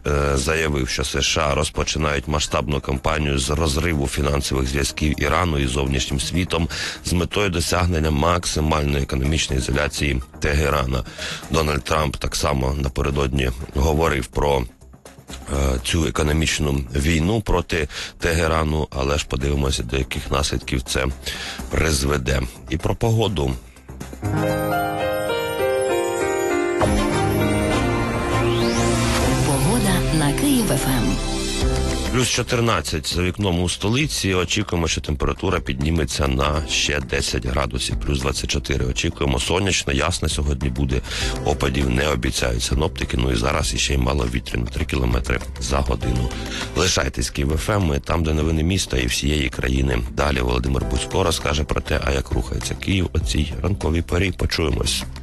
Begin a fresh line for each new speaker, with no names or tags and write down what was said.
заявив, що США розпочинають масштабну кампанію з розриву фінансових зв'язків Ірану із зовнішнім світом з метою досягнення максимальної економічної ізоляції Тегерана. Дональд Трамп так само напередодні говорив про цю економічну війну проти Тегерану, але ж подивимося, до яких наслідків це призведе. І про погоду.
Погода на Київ-ФМ.
Плюс 14 за вікном у столиці. Очікуємо, що температура підніметься на ще 10 градусів. Плюс 24. Очікуємо сонячно, ясно сьогодні буде. Опадів не обіцяють синоптики. Ну і зараз іще й мало вітряно. 3 кілометри за годину. Лишайтесь Київ-ФМ, ми там, де новини міста і всієї країни. Далі Володимир Буцько розкаже про те, а як рухається Київ о цій ранковій порі. Почуємось.